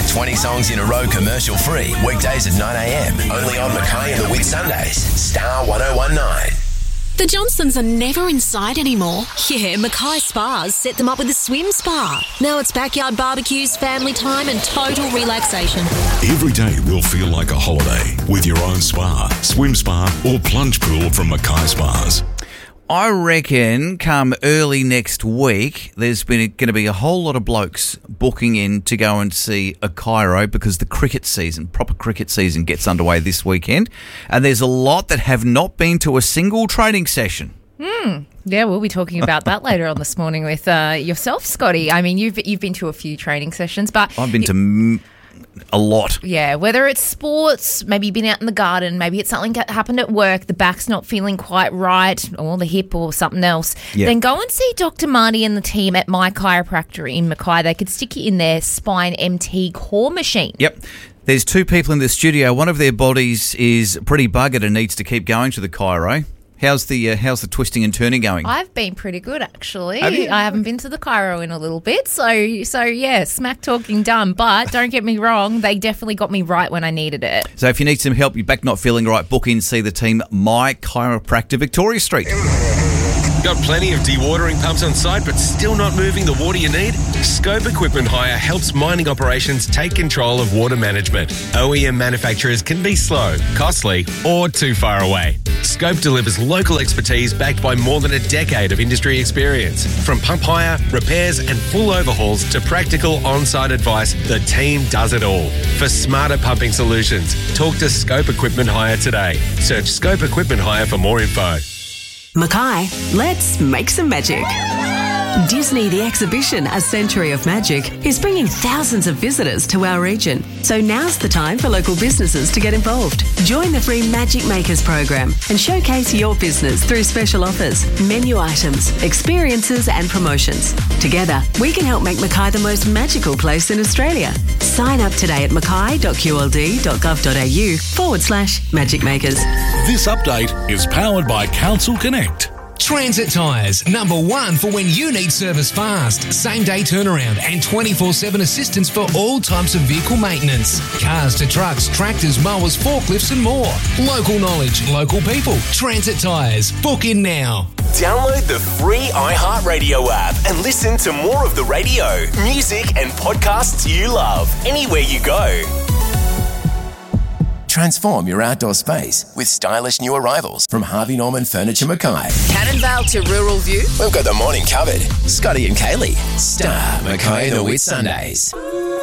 Get 20 songs in a row commercial free. Weekdays at 9 a.m. Only on Mackay and the Wit Sundays. Star 1019. The Johnsons are never inside anymore. Yeah, Mackay Spas set them up with a swim spa. Now it's backyard barbecues, family time and total relaxation. Every day will feel like a holiday with your own spa, swim spa or plunge pool from Mackay Spas. I reckon come early next week, there's going to be a whole lot of blokes booking in to go and see a Cairo because the proper cricket season gets underway this weekend. And there's a lot that have not been to a single training session. Yeah, we'll be talking about that later on this morning with yourself, Scotty. I mean, you've been to a few training sessions, but I've been to a lot. Yeah, whether it's sports, maybe you've been out in the garden, maybe it's something that happened at work, the back's not feeling quite right, or the hip or something else, then go and see Dr. Marty and the team at My Chiropractor in Mackay. They could stick you in their Spine MT core machine. Yep. There's two people in the studio. One of their bodies is pretty buggered and needs to keep going to the chiro. How's the twisting and turning going? I've been pretty good, actually. Have you? I haven't been to the chiro in a little bit, so yeah, smack talking done. But don't get me wrong, they definitely got me right when I needed it. So if you need some help, you're back not feeling right, book in, see the team, My Chiropractor, Victoria Street. Got plenty of dewatering pumps on site but still not moving the water you need? Scope Equipment Hire helps mining operations take control of water management. OEM manufacturers can be slow, costly or too far away. Scope delivers local expertise backed by more than a decade of industry experience. From pump hire, repairs and full overhauls to practical on-site advice, the team does it all. For smarter pumping solutions, talk to Scope Equipment Hire today. Search Scope Equipment Hire for more info. Mackay, let's make some magic. Disney The Exhibition, A Century of Magic, is bringing thousands of visitors to our region. So now's the time for local businesses to get involved. Join the free Magic Makers program and showcase your business through special offers, menu items, experiences and promotions. Together, we can help make Mackay the most magical place in Australia. Sign up today at mackay.qld.gov.au/Magic Makers. This update is powered by Council Connect. Transit Tyres, #1 for when you need service fast, same-day turnaround and 24/7 assistance for all types of vehicle maintenance. Cars to trucks, tractors, mowers, forklifts and more. Local knowledge, local people. Transit Tyres. Book in now. Download the free iHeartRadio app and listen to more of the radio, music and podcasts you love anywhere you go. Transform your outdoor space with stylish new arrivals from Harvey Norman Furniture Mackay. Cannonvale to Rural View. We've got the morning covered. Scotty and Kaylee. Star Mackay and the Wit Sundays.